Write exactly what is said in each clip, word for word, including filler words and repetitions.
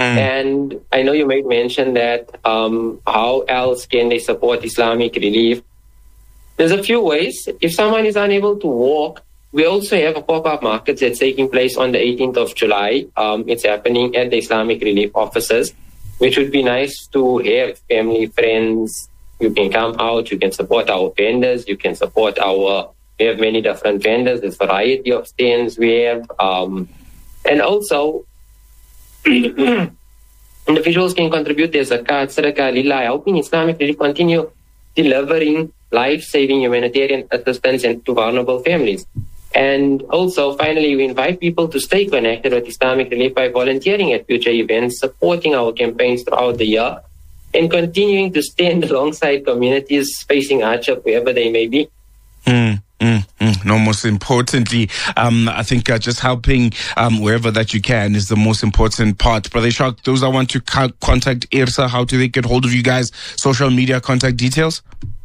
And I know you made mention that um, how else can they support Islamic Relief? There's a few ways. If someone is unable to walk, we also have a pop-up market that's taking place on the eighteenth of July. Um, it's happening at the Islamic Relief offices, which would be nice to have family, friends. You can come out, you can support our vendors, you can support our, we have many different vendors, there's a variety of stands we have. Um, and also, individuals can contribute their zakat, sadaqah, lillah, helping Islamic Relief continue delivering life-saving humanitarian assistance and to vulnerable families. And also, finally, we invite people to stay connected with Islamic Relief by volunteering at future events, supporting our campaigns throughout the year, and continuing to stand alongside communities facing hardship wherever they may be. Mm, mm, mm. No, most importantly, um, I think uh, just helping um, wherever that you can is the most important part. Brother Ishaq, those that want to co- contact IRSA, how do they get hold of you guys? Social media contact details?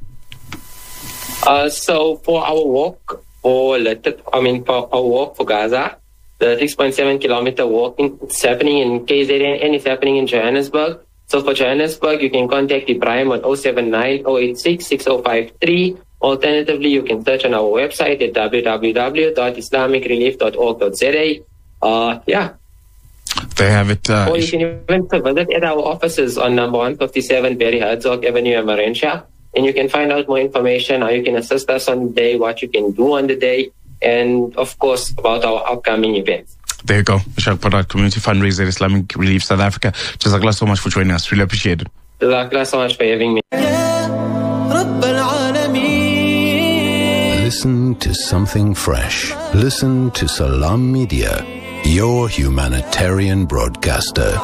Uh, so for our walk, for I mean for our walk for Gaza, the six point seven kilometer walk, it's happening in K Z N and it's happening in Johannesburg. So for Johannesburg, you can contact Ibrahim on oh seven nine, oh eight six, six oh five three. Alternatively, you can search on our website at w w w dot islamic relief dot org dot z a. Uh, yeah. They have it. Uh, or you can even visit at our offices on number one fifty-seven Barry Herzog Avenue in Marentia. And you can find out more information, how you can assist us on the day, what you can do on the day, and of course, about our upcoming events. There you go. Ishaq Porat, Community Fundraiser, Islamic Relief South Africa. Jazakallah so much for joining us. Really appreciate it. Jazakallah so much for having me. Listen to something fresh. Listen to Salam Media, your humanitarian broadcaster.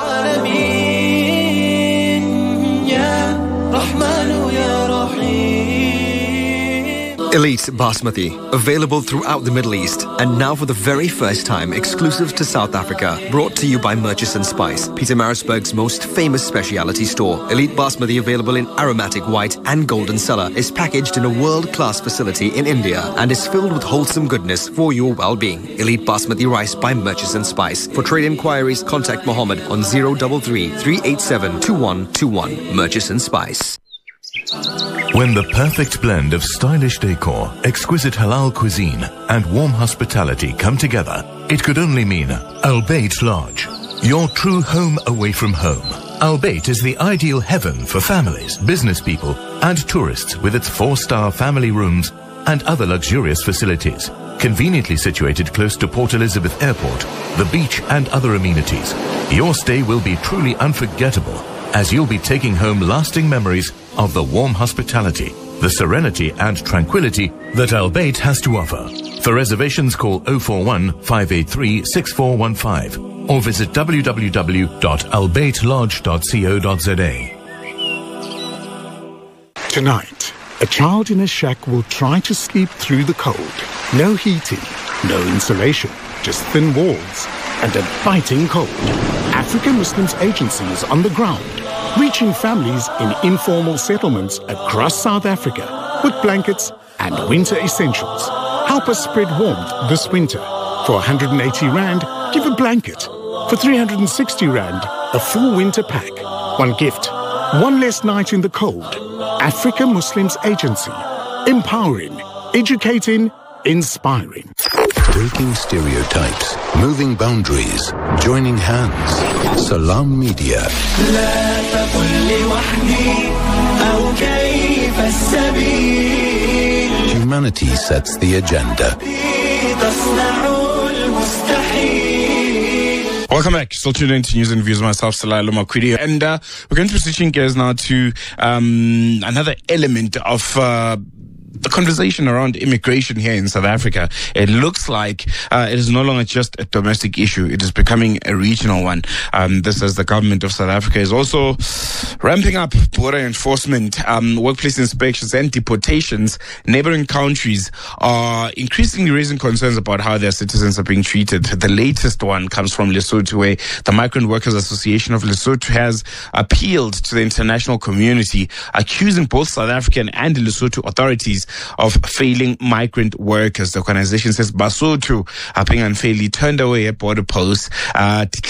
Elite Basmati, available throughout the Middle East, and now for the very first time exclusive to South Africa, brought to you by Murchison Spice, Pietermaritzburg's most famous specialty store. Elite Basmati, available in aromatic white and golden cellar, is packaged in a world-class facility in India and is filled with wholesome goodness for your well-being. Elite Basmati rice by Murchison Spice. For trade inquiries, contact Mohammed on zero three three, three eight seven, two one two one. Murchison Spice. When the perfect blend of stylish decor, exquisite halal cuisine, and warm hospitality come together, it could only mean Al Bayt Lodge, your true home away from home. Al Bayt is the ideal heaven for families, business people, and tourists with its four-star family rooms and other luxurious facilities. Conveniently situated close to Port Elizabeth Airport, the beach, and other amenities, your stay will be truly unforgettable, as you'll be taking home lasting memories of the warm hospitality, the serenity and tranquility that Al Bayt has to offer. For reservations, call oh four one, five eight three, six four one five or visit w w w dot al bayt lodge dot co dot z a. Tonight, a child in a shack will try to sleep through the cold. No heating, no insulation, just thin walls and a biting cold. African Muslims Agency is on the ground, reaching families in informal settlements across South Africa with blankets and winter essentials. Help us spread warmth this winter. For one hundred eighty rand, give a blanket. For three hundred sixty rand, a full winter pack. One gift, one less night in the cold. African Muslims Agency. Empowering, educating, inspiring. Breaking stereotypes, moving boundaries, joining hands. Salam Media. Humanity sets the agenda. Welcome back. Still tuned into News and Views. Myself, Salah Makwidi. And uh, we're going to be switching gears now to um, another element of Uh, the conversation around immigration here in South Africa. It looks like uh, it is no longer just a domestic issue. It is becoming a regional one. Um, this as the government of South Africa is also ramping up border enforcement, um, workplace inspections and deportations. Neighboring countries are increasingly raising concerns about how their citizens are being treated. The latest one comes from Lesotho, where the Migrant Workers Association of Lesotho has appealed to the international community, accusing both South African and Lesotho authorities of failing migrant workers. The organization says Basotho are being unfairly turned away at border posts, uh,